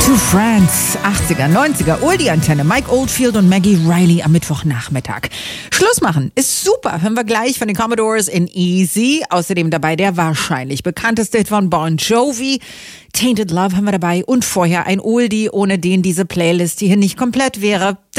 Two Friends, 80er, 90er, Oldie-Antenne, Mike Oldfield und Maggie Riley am Mittwochnachmittag. Schluss machen ist super, hören wir gleich von den Commodores in Easy. Außerdem dabei der wahrscheinlich bekannteste Hit von Bon Jovi. Tainted Love haben wir dabei und vorher ein Oldie, ohne den diese Playlist hier nicht komplett wäre.